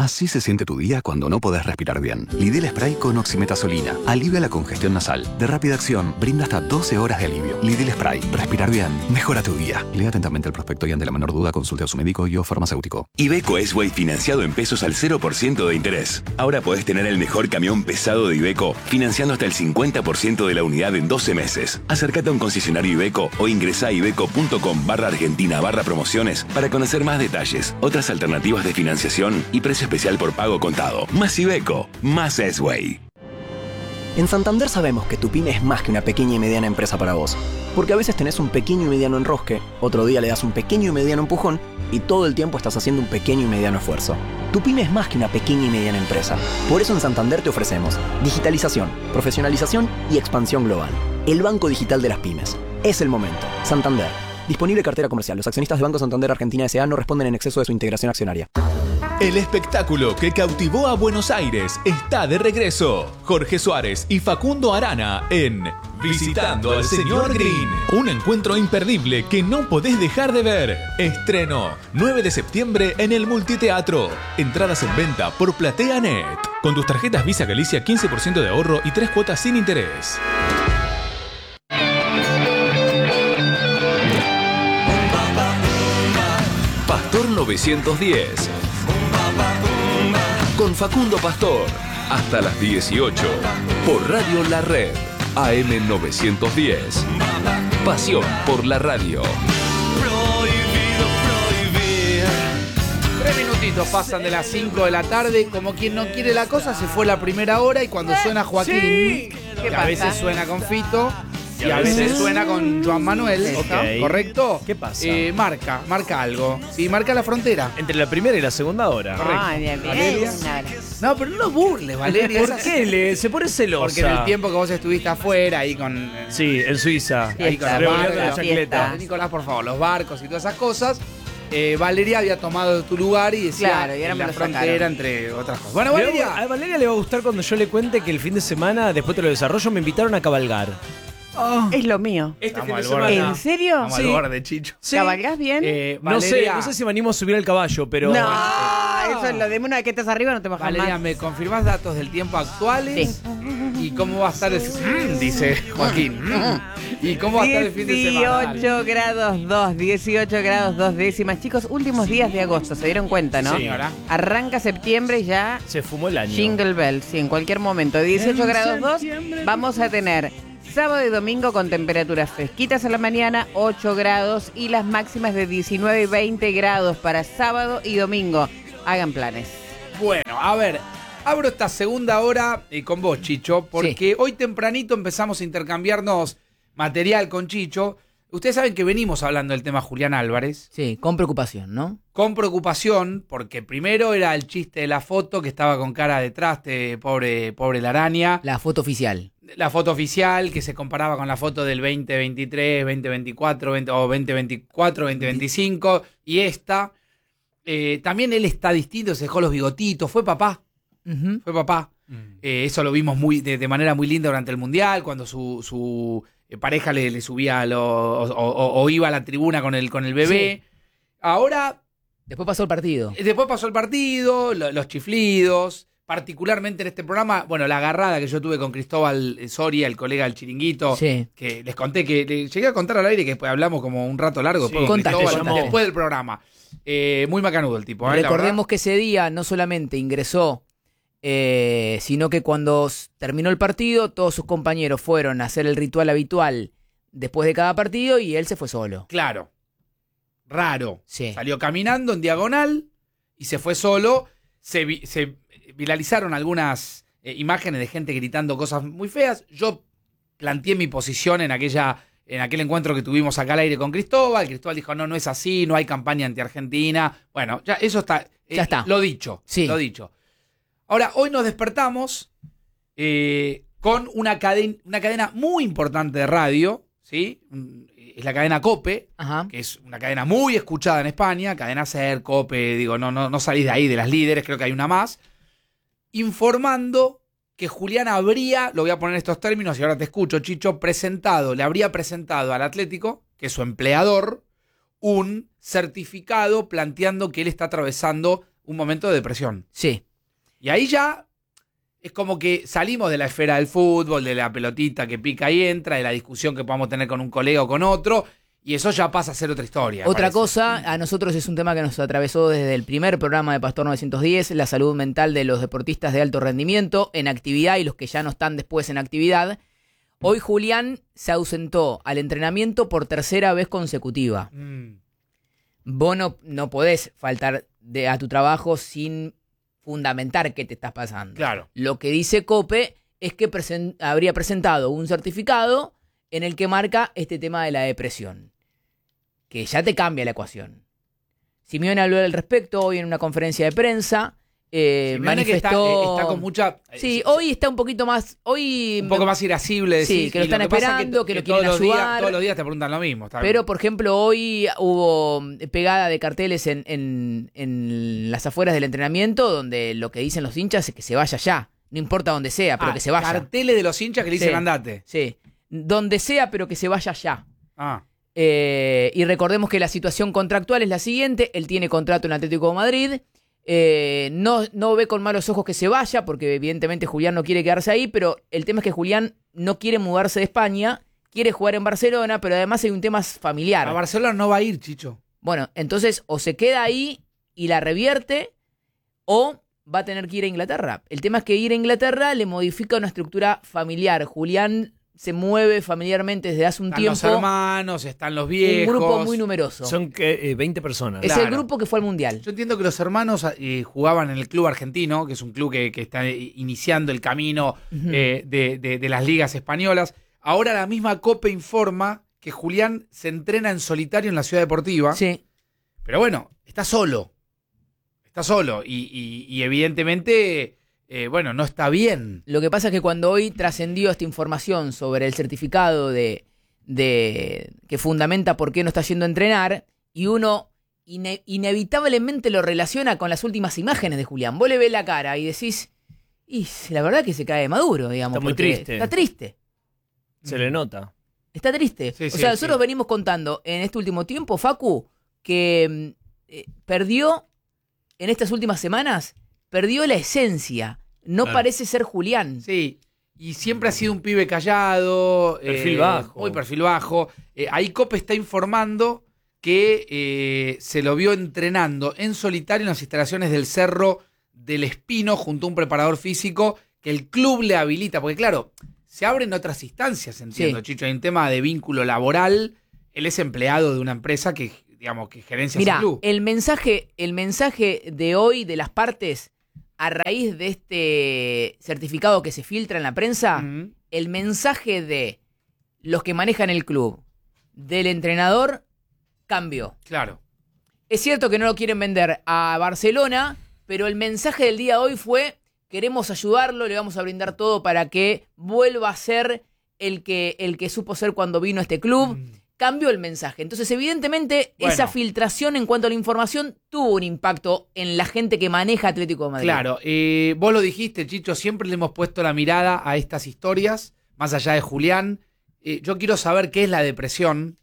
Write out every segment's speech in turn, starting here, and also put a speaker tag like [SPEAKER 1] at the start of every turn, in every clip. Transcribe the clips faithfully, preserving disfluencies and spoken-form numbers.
[SPEAKER 1] Así se siente tu día cuando no podés respirar bien. Lidl Spray con oximetazolina. Alivia la congestión nasal. De rápida acción, brinda hasta doce horas de alivio. Lidl Spray. Respirar bien. Mejora tu día. Lea atentamente el prospecto y ante la menor duda consulte a su médico y o farmacéutico.
[SPEAKER 2] Iveco S-Way financiado en pesos al cero por ciento de interés. Ahora podés tener el mejor camión pesado de Iveco financiando hasta el cincuenta por ciento de la unidad en doce meses. Acércate a un concesionario Iveco o ingresá a iveco.com barra argentina barra promociones para conocer más detalles, otras alternativas de financiación y precio especial por pago contado. Más Iveco, más S-Way.
[SPEAKER 3] En Santander sabemos que tu pyme es más que una pequeña y mediana empresa para vos. Porque a veces tenés un pequeño y mediano enrosque, otro día le das un pequeño y mediano empujón y todo el tiempo estás haciendo un pequeño y mediano esfuerzo. Tu pyme es más que una pequeña y mediana empresa. Por eso en Santander te ofrecemos digitalización, profesionalización y expansión global. El banco digital de las pymes. Es el momento. Santander. Disponible cartera comercial. Los accionistas de Banco Santander Argentina S A no responden en exceso de su integración accionaria.
[SPEAKER 4] El espectáculo que cautivó a Buenos Aires está de regreso. Jorge Suárez y Facundo Arana en Visitando al Señor Green. Un encuentro imperdible que no podés dejar de ver. Estreno nueve de septiembre en el Multiteatro. Entradas en venta por PlateaNet. Con tus tarjetas Visa Galicia quince por ciento de ahorro y tres cuotas sin interés.
[SPEAKER 5] Pastor novecientos diez. Con Facundo Pastor. Hasta las dieciocho. Por Radio La Red. A M novecientos diez. Pasión por la radio.
[SPEAKER 6] Tres minutitos pasan de las cinco de la tarde. Como quien no quiere la cosa, se fue la primera hora. Y cuando suena Joaquín,
[SPEAKER 7] Sí.
[SPEAKER 6] que
[SPEAKER 7] ¿Qué
[SPEAKER 6] a veces
[SPEAKER 7] pasa?
[SPEAKER 6] suena con Fito y a veces suena con Joan Manuel,
[SPEAKER 8] Ok.
[SPEAKER 6] ¿correcto?
[SPEAKER 8] ¿Qué pasa?
[SPEAKER 6] Eh, marca, marca algo. Sí, marca la frontera.
[SPEAKER 8] Entre la primera y la segunda hora.
[SPEAKER 7] Ay, bien, bien.
[SPEAKER 6] Valeria.
[SPEAKER 7] Nada.
[SPEAKER 6] No, pero no lo burles, Valeria.
[SPEAKER 8] ¿Por
[SPEAKER 6] Esas-
[SPEAKER 8] qué? Le, se pone celosa.
[SPEAKER 6] Porque en el tiempo que vos estuviste afuera, ahí con... eh,
[SPEAKER 8] Sí, en Suiza.
[SPEAKER 6] ahí con
[SPEAKER 7] Fiesta,
[SPEAKER 6] los
[SPEAKER 8] revolviendo la
[SPEAKER 6] barcos.
[SPEAKER 8] chancleta.
[SPEAKER 7] fiesta.
[SPEAKER 6] Nicolás, por favor, los barcos y todas esas cosas. Eh, Valeria había tomado tu lugar y decía
[SPEAKER 7] Claro, y ahora
[SPEAKER 6] en
[SPEAKER 7] me
[SPEAKER 6] la
[SPEAKER 7] lo
[SPEAKER 6] frontera,
[SPEAKER 7] sacaron.
[SPEAKER 6] entre otras cosas. Bueno,
[SPEAKER 8] Le va-
[SPEAKER 6] Valeria.
[SPEAKER 8] A Valeria le va a gustar cuando yo le cuente que el fin de semana, después te lo desarrollo, me invitaron a cabalgar.
[SPEAKER 7] Es lo mío.
[SPEAKER 8] Este
[SPEAKER 6] Estamos
[SPEAKER 8] fin de
[SPEAKER 6] al borde.
[SPEAKER 8] semana.
[SPEAKER 7] ¿En serio?
[SPEAKER 6] Vamos
[SPEAKER 8] Sí.
[SPEAKER 6] al borde, Chicho.
[SPEAKER 8] Sí.
[SPEAKER 7] ¿Cabalgás bien?
[SPEAKER 6] Eh,
[SPEAKER 8] No sé,
[SPEAKER 6] Valeria,
[SPEAKER 8] no sé si me animo a subir al caballo, pero.
[SPEAKER 7] no, eso es lo de una vez que estás arriba no te bajas
[SPEAKER 6] Valeria,
[SPEAKER 7] más.
[SPEAKER 6] ¿me confirmás datos del tiempo actuales? ¿Y cómo va a estar el... Mm, dice Joaquín. Mm. ¿Y cómo va a estar el fin de semana?
[SPEAKER 7] dieciocho grados dos, dieciocho grados dos décimas. Chicos, últimos días de agosto, ¿se dieron cuenta, no?
[SPEAKER 6] Señora.
[SPEAKER 7] Arranca septiembre y ya
[SPEAKER 8] Se fumó el año.
[SPEAKER 7] Jingle Bell, sí, en cualquier momento. dieciocho grados dos, vamos a tener sábado y domingo con temperaturas fresquitas a la mañana, ocho grados y las máximas de diecinueve y veinte grados para sábado y domingo. Hagan planes.
[SPEAKER 6] Bueno, a ver, abro esta segunda hora eh, con vos, Chicho, porque hoy tempranito empezamos a intercambiarnos material con Chicho. Ustedes saben que venimos hablando del tema Julián Álvarez.
[SPEAKER 9] Sí, con preocupación, ¿no?
[SPEAKER 6] Con preocupación, porque primero era el chiste de la foto que estaba con cara de traste, pobre, pobre la araña.
[SPEAKER 9] La foto oficial.
[SPEAKER 6] La foto oficial que se comparaba con la foto del veinte veintitrés, veinte veinticuatro veinte, o veinte veinticuatro, veinte veinticinco. Y esta, eh, también él está distinto, se dejó los bigotitos, fue papá.
[SPEAKER 9] Ujú.
[SPEAKER 6] Fue papá. Eh, eso lo vimos muy de, de manera muy linda durante el Mundial, cuando su, su eh, pareja le, le subía lo, o, o- o iba a la tribuna con el, con el bebé. Ahora,
[SPEAKER 9] Después pasó el partido.
[SPEAKER 6] eh, después pasó el partido, lo- los chiflidos, particularmente en este programa, bueno, la agarrada que yo tuve con Cristóbal Soria, el colega del Chiringuito,
[SPEAKER 9] Sí.
[SPEAKER 6] que les conté, que le llegué a contar al aire, que después hablamos como un rato largo
[SPEAKER 8] Sí,
[SPEAKER 6] después, con
[SPEAKER 9] contaste,
[SPEAKER 6] Cristóbal,
[SPEAKER 9] contaste.
[SPEAKER 6] después del programa. Eh, muy macanudo el tipo. ¿eh? La
[SPEAKER 9] Recordemos que ese día no solamente ingresó, eh, sino que cuando s- terminó el partido, todos sus compañeros fueron a hacer el ritual habitual después de cada partido y él se fue solo.
[SPEAKER 6] Claro. Raro.
[SPEAKER 9] Sí.
[SPEAKER 6] Salió caminando en diagonal y se fue solo. Se, vi- se viralizaron algunas eh, imágenes de gente gritando cosas muy feas. Yo planteé mi posición en aquella en aquel encuentro que tuvimos acá al aire con Cristóbal. Cristóbal dijo, no, no es así, no hay campaña anti-Argentina. Bueno, ya eso está. eh,
[SPEAKER 9] Ya está.
[SPEAKER 6] Lo dicho.
[SPEAKER 9] Sí.
[SPEAKER 6] Lo dicho. Ahora, hoy nos despertamos eh, con una, caden- una cadena muy importante de radio, ¿sí? Un- Es la cadena COPE,
[SPEAKER 9] Ajá.
[SPEAKER 6] que es una cadena muy escuchada en España, cadena SER, COPE, digo, no, no, no salís de ahí, de las líderes, creo que hay una más, informando que Julián habría, lo voy a poner en estos términos y ahora te escucho, Chicho, presentado, le habría presentado al Atlético, que es su empleador, un certificado planteando que él está atravesando un momento de depresión.
[SPEAKER 9] Sí.
[SPEAKER 6] Y ahí ya es como que salimos de la esfera del fútbol, de la pelotita que pica y entra, de la discusión que podamos tener con un colega o con otro, y eso ya pasa a ser otra historia.
[SPEAKER 9] Otra
[SPEAKER 6] parece.
[SPEAKER 9] cosa, a nosotros es un tema que nos atravesó desde el primer programa de Pastor novecientos diez, la salud mental de los deportistas de alto rendimiento en actividad y los que ya no están después en actividad. Hoy Julián se ausentó al entrenamiento por tercera vez consecutiva.
[SPEAKER 6] Mm.
[SPEAKER 9] Vos no, no podés faltar de, a tu trabajo sin fundamentar qué te estás pasando.
[SPEAKER 6] Claro.
[SPEAKER 9] Lo que dice COPE es que presen- habría presentado un certificado en el que marca este tema de la depresión, que ya te cambia la ecuación. Simeone habló al respecto hoy en una conferencia de prensa. Eh,
[SPEAKER 6] Simeone que
[SPEAKER 9] manifestó...
[SPEAKER 6] está, eh, está con mucha...
[SPEAKER 9] Sí, hoy está un poquito más... hoy
[SPEAKER 6] Un poco más irascible. Decís,
[SPEAKER 9] Sí, que lo
[SPEAKER 6] y
[SPEAKER 9] están
[SPEAKER 6] que pasa
[SPEAKER 9] esperando,
[SPEAKER 6] es
[SPEAKER 9] que lo
[SPEAKER 6] todos
[SPEAKER 9] quieren
[SPEAKER 6] los días-
[SPEAKER 9] ayudar.
[SPEAKER 6] todos los días te preguntan lo mismo. Está
[SPEAKER 9] Pero,
[SPEAKER 6] bien.
[SPEAKER 9] por ejemplo, hoy hubo pegada de carteles en, en, en las afueras del entrenamiento donde lo que dicen los hinchas es que se vaya ya. No importa dónde sea, pero
[SPEAKER 6] Ah,
[SPEAKER 9] que se vaya.
[SPEAKER 6] carteles de los hinchas que le dicen
[SPEAKER 9] Sí.
[SPEAKER 6] andate.
[SPEAKER 9] Sí, donde sea, pero que se vaya ya.
[SPEAKER 6] Ah,
[SPEAKER 9] Eh, y recordemos que la situación contractual es la siguiente. Él tiene contrato en Atlético de Madrid. Eh, no, no ve con malos ojos que se vaya, porque evidentemente Julián no quiere quedarse ahí, pero el tema es que Julián no quiere mudarse de España, quiere jugar en Barcelona, pero además hay un tema familiar.
[SPEAKER 6] a Barcelona no va a ir, Chicho.
[SPEAKER 9] Bueno, entonces o se queda ahí y la revierte, o va a tener que ir a Inglaterra. El tema es que ir a Inglaterra le modifica una estructura familiar. Julián se mueve familiarmente desde hace un
[SPEAKER 6] Están
[SPEAKER 9] tiempo.
[SPEAKER 6] los hermanos, están los viejos.
[SPEAKER 9] Un grupo muy numeroso.
[SPEAKER 8] Son que, eh, veinte personas.
[SPEAKER 9] Es
[SPEAKER 6] Claro.
[SPEAKER 9] el grupo que fue al Mundial.
[SPEAKER 6] Yo entiendo que los hermanos eh, jugaban en el club argentino, que es un club que, que está iniciando el camino
[SPEAKER 9] Ujú.
[SPEAKER 6] eh, de, de- de las ligas españolas. Ahora la misma COPE informa que Julián se entrena en solitario en la Ciudad Deportiva.
[SPEAKER 9] Sí.
[SPEAKER 6] Pero bueno, está solo. Está solo. Y, y- y evidentemente, eh, bueno, no está bien.
[SPEAKER 9] Lo que pasa es que cuando hoy trascendió esta información sobre el certificado de, de que fundamenta por qué no está yendo a entrenar, y uno ine- inevitablemente lo relaciona con las últimas imágenes de Julián. Vos le ves la cara y decís, y la verdad que se cae de maduro, digamos.
[SPEAKER 8] Está muy
[SPEAKER 9] porque
[SPEAKER 8] triste.
[SPEAKER 9] Está triste.
[SPEAKER 8] Se le nota.
[SPEAKER 9] Está triste.
[SPEAKER 6] Sí,
[SPEAKER 9] o
[SPEAKER 6] sí,
[SPEAKER 9] sea,
[SPEAKER 6] sí.
[SPEAKER 9] nosotros venimos contando en este último tiempo, Facu, que mm, eh, perdió, en estas últimas semanas, perdió la esencia. No
[SPEAKER 8] Claro.
[SPEAKER 9] parece ser Julián.
[SPEAKER 6] Sí. Y siempre ha sido un pibe callado.
[SPEAKER 8] Perfil
[SPEAKER 6] eh,
[SPEAKER 8] bajo.
[SPEAKER 6] Muy perfil bajo. Eh, ahí COPE está informando que eh, se lo vio entrenando en solitario en las instalaciones del Cerro del Espino junto a un preparador físico que el club le habilita. Porque claro, se abren otras instancias, entiendo,
[SPEAKER 9] Sí.
[SPEAKER 6] Chicho. Hay un tema de vínculo laboral. Él es empleado de una empresa que, digamos, que gerencia ese
[SPEAKER 9] Mira,
[SPEAKER 6] club.
[SPEAKER 9] el mensaje, el mensaje de hoy de las partes a raíz de este certificado que se filtra en la prensa,
[SPEAKER 6] Ujú.
[SPEAKER 9] el mensaje de los que manejan el club, del entrenador, cambió.
[SPEAKER 6] Claro.
[SPEAKER 9] Es cierto que no lo quieren vender a Barcelona, pero el mensaje del día de hoy fue: queremos ayudarlo, le vamos a brindar todo para que vuelva a ser el que, el que supo ser cuando vino a este club.
[SPEAKER 6] Mm.
[SPEAKER 9] Cambió el mensaje. Entonces, evidentemente,
[SPEAKER 6] Bueno.
[SPEAKER 9] esa filtración en cuanto a la información tuvo un impacto en la gente que maneja Atlético de Madrid.
[SPEAKER 6] Claro, eh, vos lo dijiste, Chicho, siempre le hemos puesto la mirada a estas historias, más allá de Julián. Eh, yo quiero saber qué es la depresión.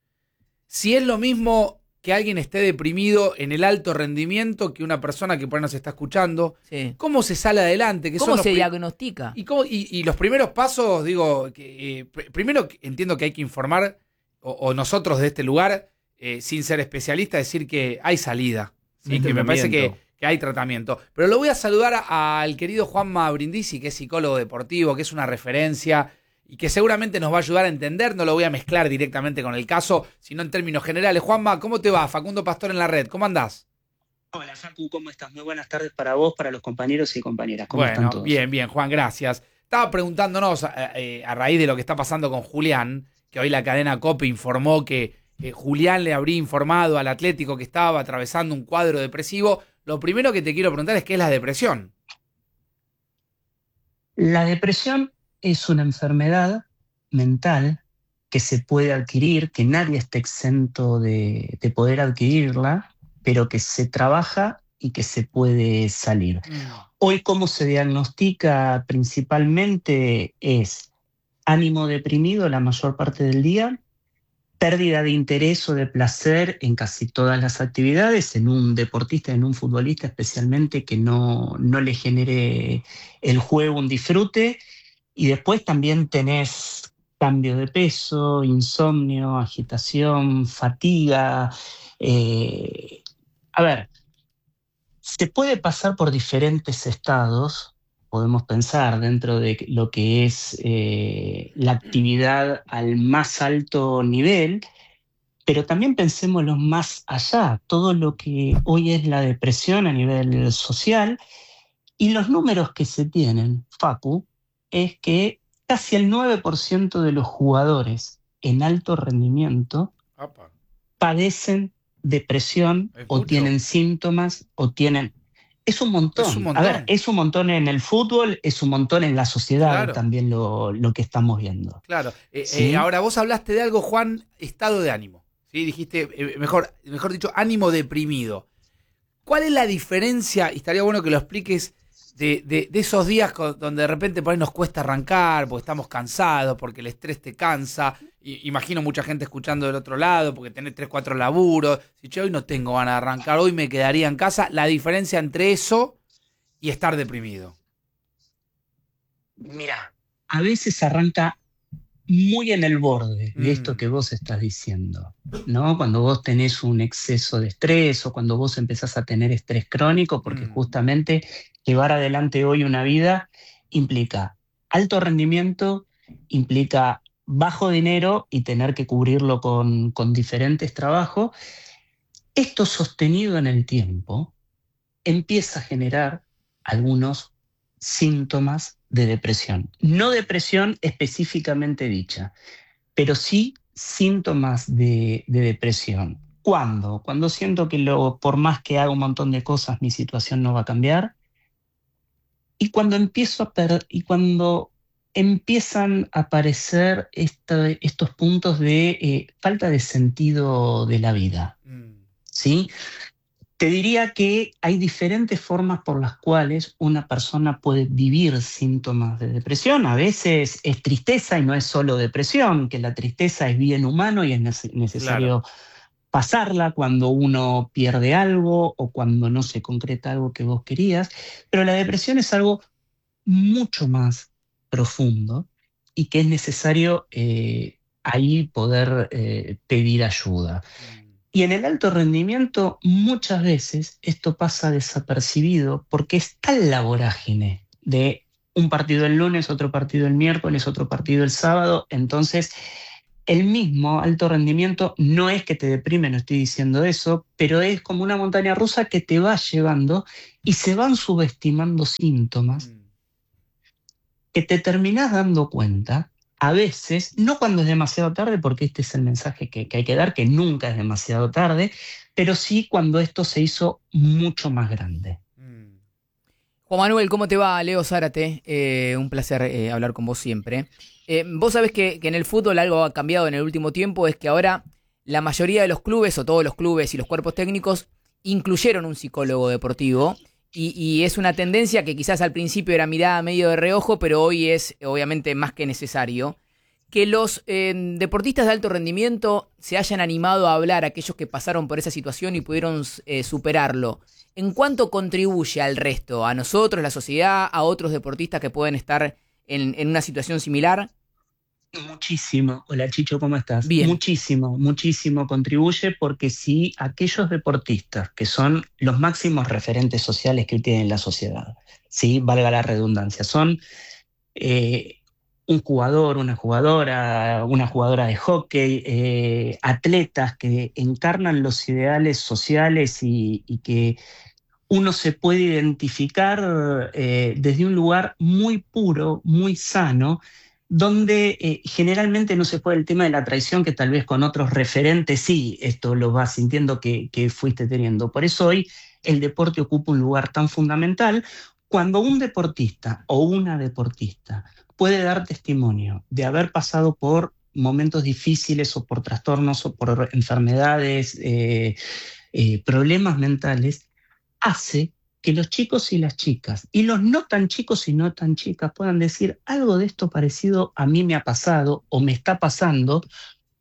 [SPEAKER 6] Si es lo mismo que alguien esté deprimido en el alto rendimiento que una persona que por ahí nos está escuchando.
[SPEAKER 9] Sí.
[SPEAKER 6] ¿Cómo se sale adelante? ¿Qué son
[SPEAKER 9] ¿Cómo
[SPEAKER 6] los
[SPEAKER 9] se
[SPEAKER 6] pri-
[SPEAKER 9] diagnostica?
[SPEAKER 6] y, cómo- y- y los primeros pasos, digo, que, eh, pr- primero entiendo que hay que informar, o, o nosotros de este lugar, eh, sin ser especialista, decir que hay salida. ¿sí?
[SPEAKER 8] Un
[SPEAKER 6] Que me parece que,
[SPEAKER 8] tratamiento.
[SPEAKER 6] que hay tratamiento. Pero lo voy a saludar a- al querido Juanma Brindisi, que es psicólogo deportivo, que es una referencia y que seguramente nos va a ayudar a entender. No lo voy a mezclar directamente con el caso, sino en términos generales. Juanma, ¿cómo te va? Facundo Pastor en la red. ¿Cómo andás?
[SPEAKER 10] Hola Facu, ¿cómo estás? Muy buenas tardes para vos, para los compañeros y compañeras. ¿Cómo están
[SPEAKER 6] Bueno,
[SPEAKER 10] todos?
[SPEAKER 6] bien, bien, Juan, gracias. Estaba preguntándonos a, eh, a raíz de lo que está pasando con Julián, que hoy la cadena COPE informó que eh, Julián le habría informado al Atlético que estaba atravesando un cuadro depresivo. Lo primero que te quiero preguntar es qué es la depresión.
[SPEAKER 10] La depresión es una enfermedad mental que se puede adquirir, que nadie está exento de, de poder adquirirla, pero que se trabaja y que se puede salir. Hoy, ¿cómo se diagnostica? Principalmente es ánimo deprimido la mayor parte del día, pérdida de interés o de placer en casi todas las actividades, en un deportista, en un futbolista especialmente, que no, no le genere el juego un disfrute. Y después también tenés cambio de peso, insomnio, agitación, fatiga. Eh, a ver, se puede pasar por diferentes estados. Podemos pensar dentro de lo que es eh, la actividad al más alto nivel, pero también pensémoslo más allá, todo lo que hoy es la depresión a nivel social, y los números que se tienen, Facu, es que casi el nueve por ciento de los jugadores en alto rendimiento
[SPEAKER 6] Apa.
[SPEAKER 10] padecen depresión o tienen síntomas o tienen... Es un montón.
[SPEAKER 6] Es un montón.
[SPEAKER 10] A ver, es un montón en el fútbol, es un montón en la sociedad,
[SPEAKER 6] Claro.
[SPEAKER 10] también lo, lo que estamos viendo.
[SPEAKER 6] Claro. Eh,
[SPEAKER 10] ¿Sí?
[SPEAKER 6] eh, ahora, vos hablaste de algo, Juan, estado de ánimo. ¿Sí? Dijiste, eh, mejor, mejor dicho, ánimo deprimido. ¿Cuál es la diferencia, y estaría bueno que lo expliques, de, de, de esos días con, donde de repente por ahí nos cuesta arrancar, porque estamos cansados, porque el estrés te cansa? Y, imagino mucha gente escuchando del otro lado, porque tenés tres, cuatro laburos. Si yo hoy no tengo ganas de arrancar, hoy me quedaría en casa. La diferencia entre eso y estar deprimido.
[SPEAKER 10] Mira, a veces arranca muy en el borde de
[SPEAKER 6] Mm.
[SPEAKER 10] esto que vos estás diciendo, ¿no? Cuando vos tenés un exceso de estrés o cuando vos empezás a tener estrés crónico, porque
[SPEAKER 6] Mm.
[SPEAKER 10] justamente llevar adelante hoy una vida implica alto rendimiento, implica bajo dinero y tener que cubrirlo con, con diferentes trabajos. Esto sostenido en el tiempo empieza a generar algunos síntomas de depresión. No depresión específicamente dicha, pero sí síntomas de, de depresión. ¿Cuándo? Cuando siento que lo, por más que haga un montón de cosas, mi situación no va a cambiar. Y cuando empiezo a per- y cuando empiezan a aparecer esta- estos puntos de eh, falta de sentido de la vida.
[SPEAKER 6] Mm.
[SPEAKER 10] ¿Sí? Te diría que hay diferentes formas por las cuales una persona puede vivir síntomas de depresión. A veces es tristeza y no es solo depresión, que la tristeza es bien humano y es nece- necesario pasarla cuando uno pierde algo o cuando no se concreta algo que vos querías. Pero la depresión es algo mucho más profundo y que es necesario eh, ahí poder eh, pedir ayuda. Y en el alto rendimiento muchas veces esto pasa desapercibido porque está en la vorágine de un partido el lunes, otro partido el miércoles, otro partido el sábado. Entonces, el mismo alto rendimiento no es que te deprime, no estoy diciendo eso, pero es como una montaña rusa que te va llevando y se van subestimando síntomas que te terminás dando cuenta, a veces, no cuando es demasiado tarde, porque este es el mensaje que, que hay que dar, que nunca es demasiado tarde, pero sí cuando esto se hizo mucho más grande.
[SPEAKER 9] Juan Manuel, ¿cómo te va? Leo Zárate, eh, un placer eh, hablar con vos siempre. Eh, vos sabés que, que en el fútbol algo ha cambiado en el último tiempo, es que ahora la mayoría de los clubes, o todos los clubes y los cuerpos técnicos, incluyeron un psicólogo deportivo, y, y es una tendencia que quizás al principio era mirada medio de reojo, pero hoy es obviamente más que necesario. Que los eh, deportistas de alto rendimiento se hayan animado a hablar, aquellos que pasaron por esa situación y pudieron eh, superarlo. ¿En cuánto contribuye al resto? ¿A nosotros, la sociedad, a otros deportistas que pueden estar en, en una situación similar?
[SPEAKER 10] Muchísimo. Hola Chicho, ¿cómo estás?
[SPEAKER 9] Bien.
[SPEAKER 10] Muchísimo, muchísimo contribuye porque si aquellos deportistas que son los máximos referentes sociales que tiene la sociedad, ¿sí? Valga la redundancia, son eh, un jugador, una jugadora, una jugadora de hockey, eh, atletas que encarnan los ideales sociales y, y que uno se puede identificar eh, desde un lugar muy puro, muy sano, donde eh, generalmente no se puede el tema de la traición, que tal vez con otros referentes sí, esto lo vas sintiendo que, que fuiste teniendo. Por eso hoy el deporte ocupa un lugar tan fundamental. Cuando un deportista o una deportista puede dar testimonio de haber pasado por momentos difíciles o por trastornos o por enfermedades, eh, eh, problemas mentales, hace que los chicos y las chicas, y los no tan chicos y no tan chicas, puedan decir algo de esto parecido a mí me ha pasado o me está pasando,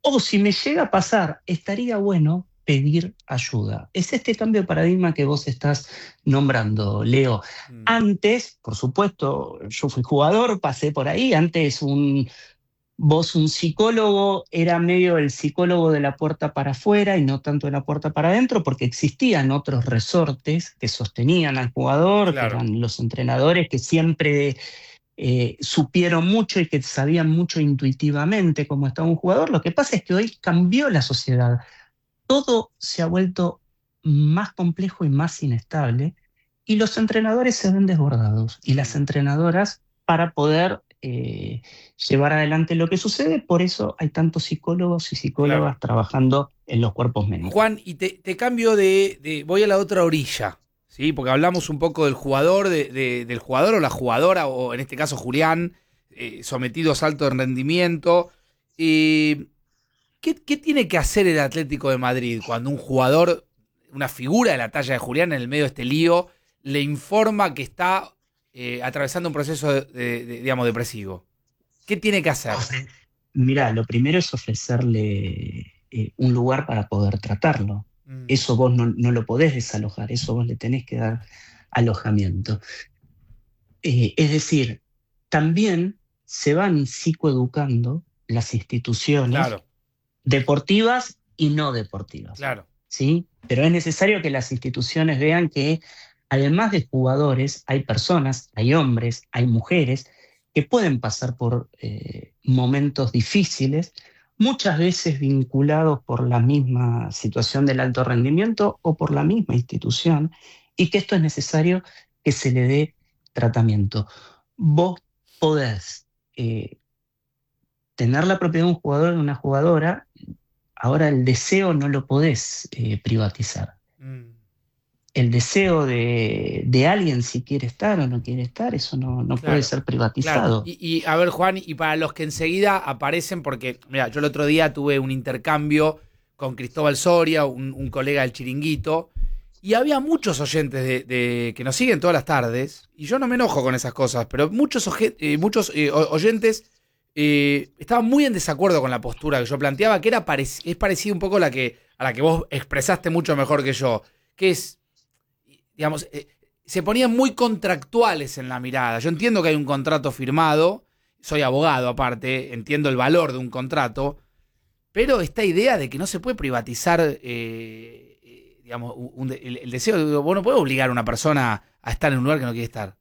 [SPEAKER 10] O si me llega a pasar, estaría bueno pedir ayuda. Es este cambio de paradigma que vos estás nombrando, Leo. Mm. Antes, por supuesto, yo fui jugador, pasé por ahí, antes un... Vos, un psicólogo, era medio el psicólogo de la puerta para afuera y no tanto de la puerta para adentro, porque existían otros resortes que sostenían al jugador, claro, que eran los entrenadores que siempre eh, supieron mucho y que sabían mucho intuitivamente cómo estaba un jugador. Lo que pasa es que hoy cambió la sociedad. Todo se ha vuelto más complejo y más inestable, y los entrenadores se ven desbordados, y las entrenadoras para poder Eh, llevar adelante lo que sucede. Por eso hay tantos psicólogos y psicólogas, claro, trabajando en los cuerpos médicos.
[SPEAKER 6] Juan, y te, te cambio de, de... Voy a la otra orilla, ¿sí? Porque hablamos un poco del jugador, de, de, del jugador o la jugadora, o en este caso Julián, eh, sometidos a alto rendimiento. Eh, ¿qué, ¿Qué tiene que hacer el Atlético de Madrid cuando un jugador, una figura de la talla de Julián en el medio de este lío, le informa que está Eh, atravesando un proceso de, de, de, digamos, depresivo? ¿Qué tiene que hacer?
[SPEAKER 10] Mirá, lo primero es ofrecerle eh, un lugar para poder tratarlo. Mm. Eso vos no, no lo podés desalojar, eso vos le tenés que dar alojamiento. Eh, es decir, también se van psicoeducando las instituciones, claro, deportivas y no deportivas.
[SPEAKER 6] Claro.
[SPEAKER 10] ¿Sí? Pero es necesario que las instituciones vean que además de jugadores, hay personas, hay hombres, hay mujeres que pueden pasar por eh, momentos difíciles, muchas veces vinculados por la misma situación del alto rendimiento o por la misma institución, y que esto es necesario que se le dé tratamiento. Vos podés eh, tener la propiedad de un jugador o de una jugadora, ahora el deseo no lo podés eh, privatizar. Mm. El deseo de, de alguien, si quiere estar o no quiere estar, eso no, no claro, puede ser privatizado.
[SPEAKER 6] Claro. Y, y a ver, Juan, y para los que enseguida aparecen, porque mira, yo el otro día tuve un intercambio con Cristóbal Soria, un, un colega del Chiringuito, y había muchos oyentes de, de, que nos siguen todas las tardes, y yo no me enojo con esas cosas, pero muchos, eh, muchos eh, oyentes eh, estaban muy en desacuerdo con la postura que yo planteaba, que era parec- es parecida un poco a la, que, a la que vos expresaste mucho mejor que yo, que es... digamos, eh, se ponían muy contractuales en la mirada. Yo entiendo que hay un contrato firmado, soy abogado aparte, entiendo el valor de un contrato, pero esta idea de que no se puede privatizar, eh, eh, digamos, un, el, el deseo, de, vos no podés obligar a una persona a estar en un lugar que no quiere estar.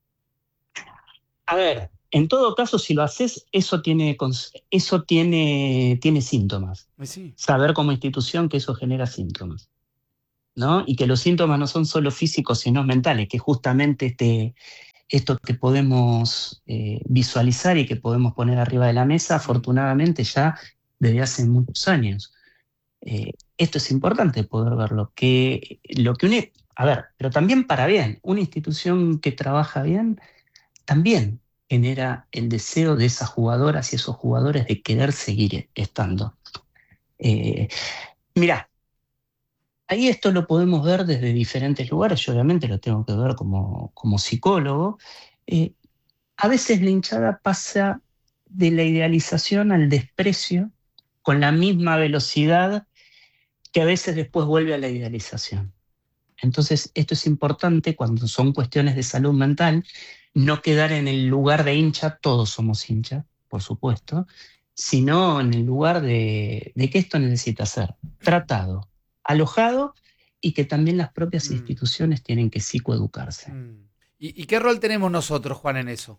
[SPEAKER 10] A ver, en todo caso, si lo haces, eso tiene, eso tiene, tiene síntomas.
[SPEAKER 6] Sí.
[SPEAKER 10] Saber como institución que eso genera síntomas, ¿no? Y que los síntomas no son solo físicos, sino mentales, que justamente este, esto que podemos eh, visualizar y que podemos poner arriba de la mesa, afortunadamente ya desde hace muchos años. Eh, esto es importante poder verlo, que lo que une, a ver, pero también para bien, una institución que trabaja bien también genera el deseo de esas jugadoras y esos jugadores de querer seguir estando. Eh, mirá, ahí esto lo podemos ver desde diferentes lugares, yo obviamente lo tengo que ver como, como psicólogo. Eh, a veces la hinchada pasa de la idealización al desprecio con la misma velocidad que a veces después vuelve a la idealización. Entonces esto es importante cuando son cuestiones de salud mental, no quedar en el lugar de hincha, todos somos hinchas, por supuesto, sino en el lugar de, de que esto necesita ser tratado, alojado, y que también las propias mm. instituciones tienen que psicoeducarse.
[SPEAKER 6] Mm. ¿Y, ¿Y qué rol tenemos nosotros, Juan, en eso?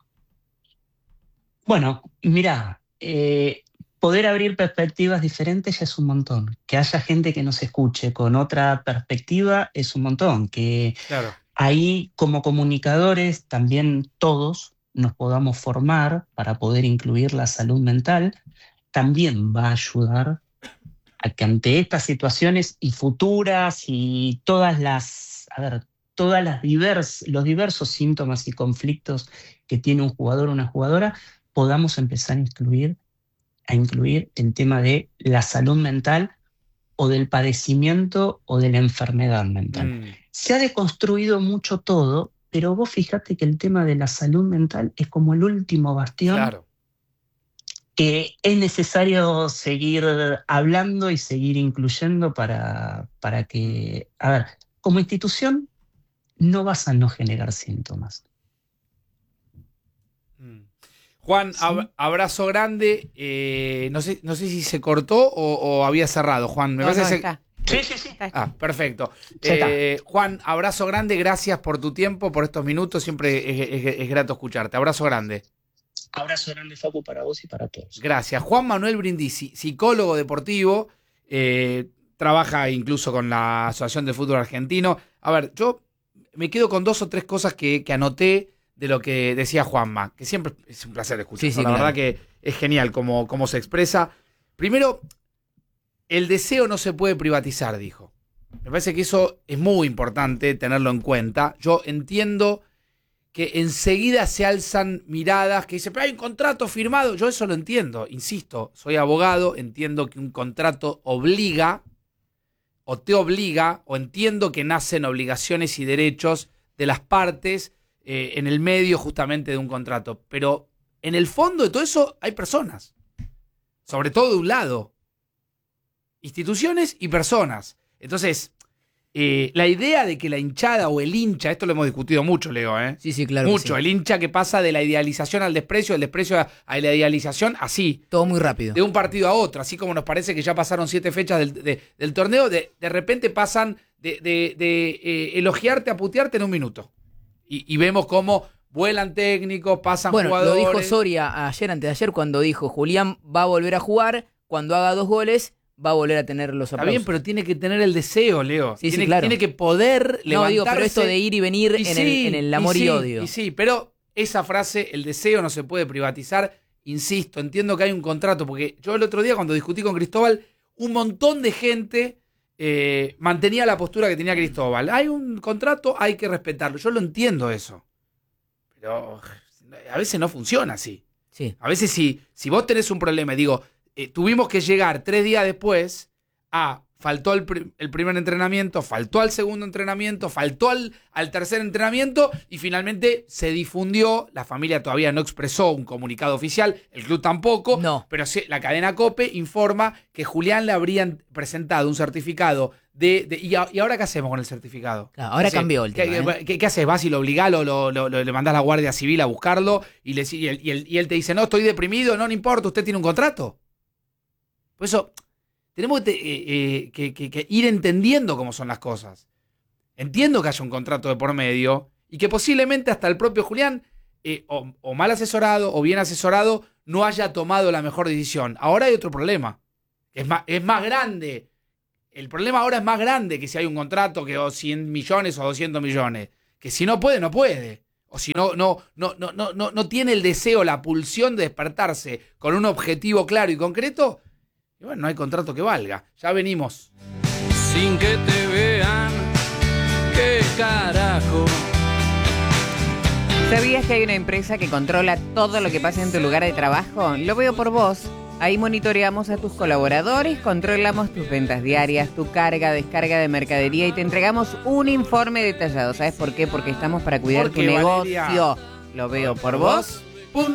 [SPEAKER 10] Bueno, mirá, eh, poder abrir perspectivas diferentes ya es un montón. Que haya gente que nos escuche con otra perspectiva es un montón. Que
[SPEAKER 6] claro.
[SPEAKER 10] Ahí, como comunicadores, también todos nos podamos formar para poder incluir la salud mental, también va a ayudar a que ante estas situaciones y futuras y todas las, a ver, todas las divers, los diversos síntomas y conflictos que tiene un jugador o una jugadora, podamos empezar a incluir, a incluir el tema de la salud mental o del padecimiento o de la enfermedad mental. Mm. Se ha deconstruido mucho todo, pero vos fíjate que el tema de la salud mental es como el último bastión
[SPEAKER 6] claro.
[SPEAKER 10] que que es necesario seguir hablando y seguir incluyendo para, para que, a ver, como institución no vas a no generar síntomas.
[SPEAKER 6] Juan, ¿sí? ab- abrazo grande. Eh, no sé, no sé si se cortó o, o había cerrado, Juan. Me
[SPEAKER 7] No,
[SPEAKER 6] parece
[SPEAKER 7] no,
[SPEAKER 6] que se-
[SPEAKER 7] está.
[SPEAKER 10] Sí, sí, sí.
[SPEAKER 6] Ah, perfecto.
[SPEAKER 10] Ya está.
[SPEAKER 6] Eh, Juan, abrazo grande, gracias por tu tiempo, por estos minutos. Siempre es, es- es grato escucharte. Abrazo grande.
[SPEAKER 10] Abrazo grande, Facu, para vos y para todos.
[SPEAKER 6] Gracias. Juan Manuel Brindisi, psicólogo deportivo, eh, trabaja incluso con la Asociación de Fútbol Argentino. A ver, yo me quedo con dos o tres cosas que, que anoté de lo que decía Juanma, que siempre es un placer escucharlo.
[SPEAKER 9] Sí, sí,
[SPEAKER 6] la
[SPEAKER 9] claro.
[SPEAKER 6] verdad que es genial cómo, cómo se expresa. Primero, el deseo no se puede privatizar, dijo. Me parece que eso es muy importante tenerlo en cuenta. Yo entiendo que enseguida se alzan miradas que dicen, pero hay un contrato firmado. Yo eso lo entiendo, insisto, soy abogado, entiendo que un contrato obliga, o te obliga, o entiendo que nacen obligaciones y derechos de las partes eh, en el medio justamente de un contrato. Pero en el fondo de todo eso hay personas, sobre todo de un lado, instituciones y personas. Entonces, eh, la idea de que la hinchada o el hincha, esto lo hemos discutido mucho, Leo, ¿eh?
[SPEAKER 9] Sí, sí, claro. que
[SPEAKER 6] Mucho,
[SPEAKER 9] sí.
[SPEAKER 6] el hincha que pasa de la idealización al desprecio, del desprecio a, a la idealización, así,
[SPEAKER 9] Todo muy rápido.
[SPEAKER 6] de un partido a otro, así como nos parece que ya pasaron siete fechas del, de- del torneo, de, de repente pasan de, de- de, eh, elogiarte a putearte en un minuto. Y, y vemos cómo vuelan técnicos, pasan
[SPEAKER 9] Bueno,
[SPEAKER 6] jugadores.
[SPEAKER 9] lo dijo Soria ayer, antes de ayer, cuando dijo Julián va a volver a jugar, cuando haga dos goles, va a volver a tener los
[SPEAKER 6] Está
[SPEAKER 9] aplausos.
[SPEAKER 6] bien, pero tiene que tener el deseo, Leo.
[SPEAKER 9] Sí, sí,
[SPEAKER 6] tiene,
[SPEAKER 9] claro.
[SPEAKER 6] tiene que poder
[SPEAKER 9] No,
[SPEAKER 6] levantarse.
[SPEAKER 9] digo, pero esto de ir y venir
[SPEAKER 6] Y
[SPEAKER 9] en,
[SPEAKER 6] sí,
[SPEAKER 9] el, en el amor y,
[SPEAKER 6] sí,
[SPEAKER 9] odio.
[SPEAKER 6] Y sí, pero esa frase, el deseo no se puede privatizar. Insisto, entiendo que hay un contrato, porque yo el otro día cuando discutí con Cristóbal, un montón de gente eh, mantenía la postura que tenía Cristóbal. Hay un contrato, hay que respetarlo. Yo lo entiendo eso. Pero a veces no funciona así.
[SPEAKER 9] Sí.
[SPEAKER 6] A veces si, si vos tenés un problema y digo, eh, tuvimos que llegar tres días después a, faltó el, pri- el primer entrenamiento, faltó al segundo entrenamiento, faltó al, al tercer entrenamiento y finalmente se difundió, la familia todavía no expresó un comunicado oficial, el club tampoco,
[SPEAKER 9] No.
[SPEAKER 6] pero sí, la cadena COPE informa que Julián le habrían presentado un certificado de... de- y, a- ¿y ahora qué hacemos con el certificado?
[SPEAKER 9] Claro, ahora
[SPEAKER 6] ¿Qué hace?
[SPEAKER 9] cambió el
[SPEAKER 6] ¿Qué,
[SPEAKER 9] tema,
[SPEAKER 6] qué- qué haces? ¿Vas y lo obligás, lo, lo- lo- lo- le mandás a la Guardia Civil a buscarlo y, le, y, él, y, él, y él te dice, no, estoy deprimido, no, no importa, usted tiene un contrato? Por eso, tenemos que, eh, eh, que- que- que ir entendiendo cómo son las cosas. Entiendo que haya un contrato de por medio y que posiblemente hasta el propio Julián, eh, o, o mal asesorado o bien asesorado, no haya tomado la mejor decisión. Ahora hay otro problema. Es más, es más grande. El problema ahora es más grande que si hay un contrato que o cien millones o doscientos millones. Que si no puede, no puede. O si no, no, no, no, no, no, no tiene el deseo, la pulsión de despertarse con un objetivo claro y concreto. Y bueno, no hay contrato que valga. Ya venimos.
[SPEAKER 11] Sin que te vean, qué carajo.
[SPEAKER 7] ¿Sabías que hay una empresa que controla todo lo que pasa en tu lugar de trabajo? Lo veo por vos. Ahí monitoreamos a tus colaboradores, controlamos tus ventas diarias, tu carga, descarga de mercadería y te entregamos un informe detallado. ¿Sabes por qué? Porque estamos para cuidar
[SPEAKER 6] ¿Por
[SPEAKER 7] tu
[SPEAKER 6] qué,
[SPEAKER 7] negocio.
[SPEAKER 6] Valeria?
[SPEAKER 7] Lo veo por vos.